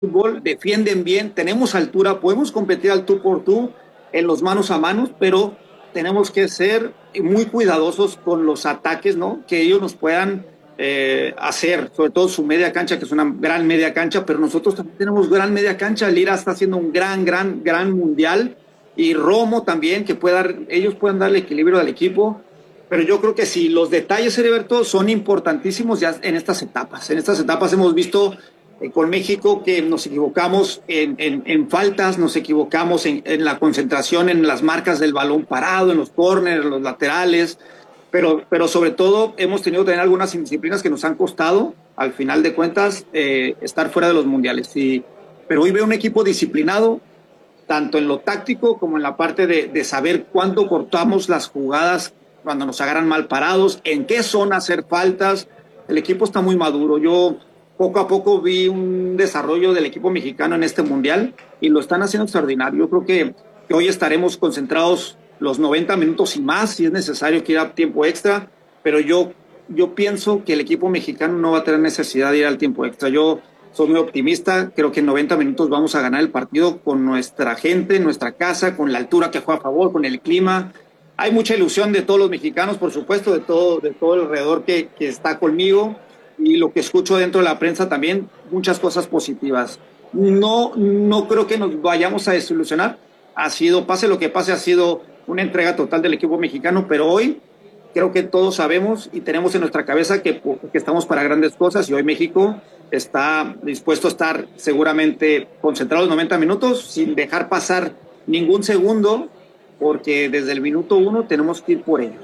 fútbol, defienden bien, tenemos altura, podemos competir al tú por tú en los manos a manos, pero tenemos que ser muy cuidadosos con los ataques, ¿no? Que ellos nos puedan hacer, sobre todo su media cancha, que es una gran media cancha, pero nosotros también tenemos gran media cancha. Lira está haciendo un gran mundial, y Romo también, que ellos puedan darle equilibrio al equipo. Pero yo creo que sí, los detalles, Heriberto, son importantísimos ya en estas etapas. En estas etapas hemos visto con México que nos equivocamos en faltas, nos equivocamos la concentración, en las marcas del balón parado, en los córneres, en los laterales, pero sobre todo hemos tenido también algunas indisciplinas que nos han costado, al final de cuentas, estar fuera de los mundiales. Pero hoy veo un equipo disciplinado, tanto en lo táctico como en la parte de saber cuándo cortamos las jugadas cuando nos agarran mal parados, en qué zona hacer faltas. El equipo está muy maduro. Yo poco a poco vi un desarrollo del equipo mexicano en este mundial y lo están haciendo extraordinario. Yo creo que hoy estaremos concentrados los 90 minutos y más, si es necesario que ir a tiempo extra, pero yo pienso que el equipo mexicano no va a tener necesidad de ir al tiempo extra. Yo soy muy optimista, creo que en 90 minutos vamos a ganar el partido con nuestra gente, nuestra casa, con la altura que juega a favor, con el clima. Hay mucha ilusión de todos los mexicanos, por supuesto, de todo el alrededor que está conmigo, y lo que escucho dentro de la prensa también, muchas cosas positivas. No creo que nos vayamos a desilusionar. Pase lo que pase, ha sido una entrega total del equipo mexicano, pero hoy creo que todos sabemos y tenemos en nuestra cabeza que estamos para grandes cosas, y hoy México está dispuesto a estar seguramente concentrado los 90 minutos sin dejar pasar ningún segundo, porque desde el minuto 1 tenemos que ir por ellos.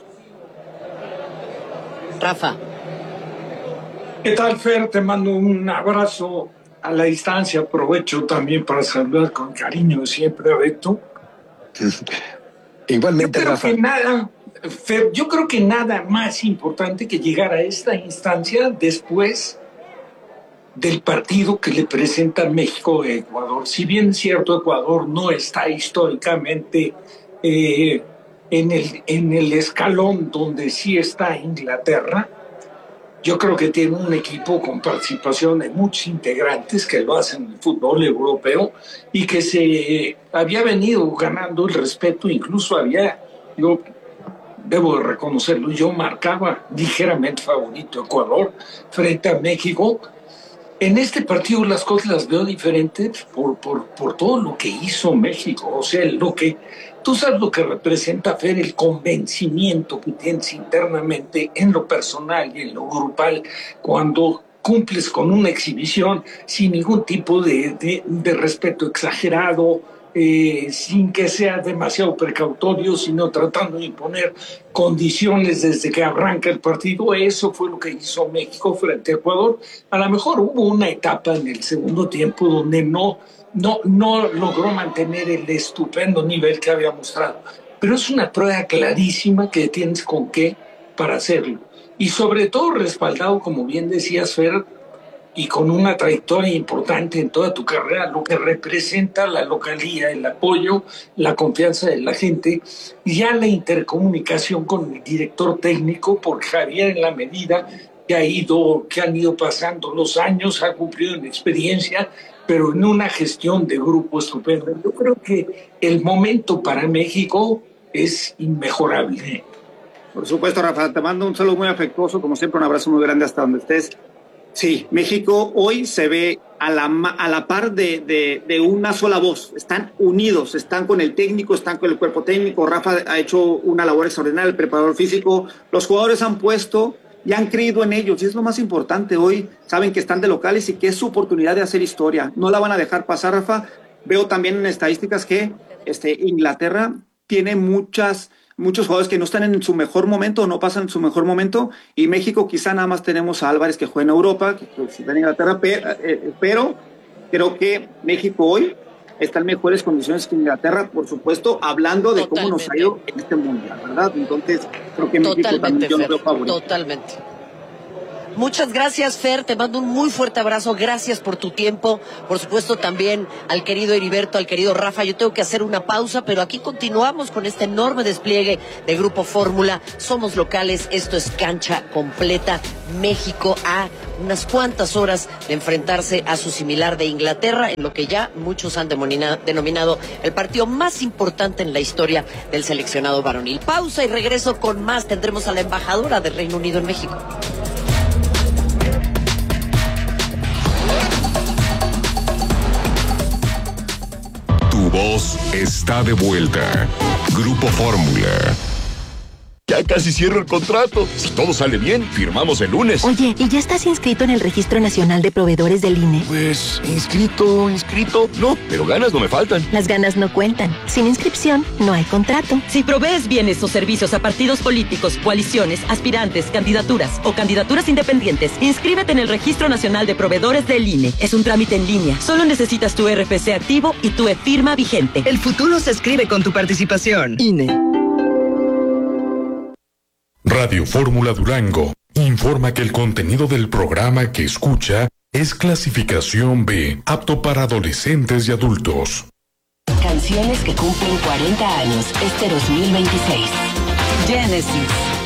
Rafa. ¿Qué tal, Fer? Te mando un abrazo a la distancia. Aprovecho también para saludar con cariño siempre a Beto. Igualmente, Rafa. Fer, yo creo que nada más importante que llegar a esta instancia después del partido que le presenta México a Ecuador. Si bien es cierto, Ecuador no está históricamente en el escalón donde sí está Inglaterra, yo creo que tiene un equipo con participación de muchos integrantes que lo hacen en el fútbol europeo y que se había venido ganando el respeto. Incluso yo debo de reconocerlo, yo marcaba ligeramente favorito Ecuador frente a México. En este partido las cosas las veo diferentes por todo lo que hizo México. O sea, tú sabes lo que representa, Fer, el convencimiento que tienes internamente en lo personal y en lo grupal cuando cumples con una exhibición sin ningún tipo de respeto exagerado, sin que sea demasiado precautorio, sino tratando de imponer condiciones desde que arranca el partido. Eso fue lo que hizo México frente a Ecuador. A lo mejor hubo una etapa en el segundo tiempo donde no logró mantener el estupendo nivel que había mostrado, pero es una prueba clarísima que tienes con qué para hacerlo, y sobre todo respaldado, como bien decías, Fer, y con una trayectoria importante en toda tu carrera, lo que representa la localía, el apoyo, la confianza de la gente, y ya la intercomunicación con el director técnico, porque Javier, en la medida que han ido pasando los años, ha cumplido en experiencia, pero en una gestión de grupo estupenda. Yo creo que el momento para México es inmejorable. Por supuesto, Rafa, te mando un saludo muy afectuoso, como siempre, un abrazo muy grande hasta donde estés. Sí, México hoy se ve a la par de una sola voz. Están unidos, están con el técnico, están con el cuerpo técnico. Rafa ha hecho una labor extraordinaria, el preparador físico. Los jugadores han puesto y han creído en ellos, y es lo más importante. Hoy saben que están de locales y que es su oportunidad de hacer historia. No la van a dejar pasar, Rafa. Veo también en estadísticas que Inglaterra tiene muchos jugadores que no están en su mejor momento o no pasan en su mejor momento, y México quizá nada más tenemos a Álvarez, que juega en Europa, que está en Inglaterra, pero creo que México hoy está en mejores condiciones que Inglaterra, por supuesto, hablando de cómo nos ha ido en este mundial, ¿verdad? Entonces creo que México también yo lo veo favorito. Totalmente. Muchas gracias, Fer, te mando un muy fuerte abrazo, gracias por tu tiempo, por supuesto también al querido Heriberto, al querido Rafa. Yo tengo que hacer una pausa, pero aquí continuamos con este enorme despliegue de Grupo Fórmula. Somos locales, esto es Cancha Completa. México ha unas cuantas horas de enfrentarse a su similar de Inglaterra, en lo que ya muchos han denominado el partido más importante en la historia del seleccionado varonil. Pausa y regreso con más. Tendremos a la embajadora del Reino Unido en México. Tu voz está de vuelta. Grupo Fórmula. Ya casi cierro el contrato. Si todo sale bien, firmamos el lunes. Oye, ¿y ya estás inscrito en el Registro Nacional de Proveedores del INE? Pues, inscrito. No, pero ganas no me faltan. Las ganas no cuentan. Sin inscripción, no hay contrato. Si provees bienes o servicios a partidos políticos, coaliciones, aspirantes, candidaturas o candidaturas independientes, inscríbete en el Registro Nacional de Proveedores del INE. Es un trámite en línea. Solo necesitas tu RFC activo y tu e-firma vigente. El futuro se escribe con tu participación. INE. Radio Fórmula Durango informa que el contenido del programa que escucha es clasificación B, apto para adolescentes y adultos. Canciones que cumplen 40 años este 2026. Genesis.